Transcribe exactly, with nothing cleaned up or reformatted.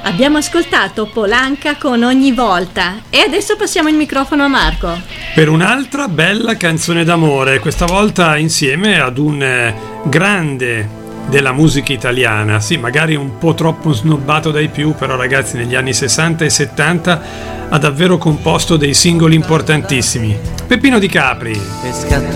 Abbiamo ascoltato Polanca con Ogni volta e adesso passiamo il microfono a Marco. Per un'altra bella canzone d'amore, questa volta insieme ad un grande della musica italiana, sì, magari un po' troppo snobbato dai più, però ragazzi negli anni sessanta e settanta ha davvero composto dei singoli importantissimi. Peppino Di Capri.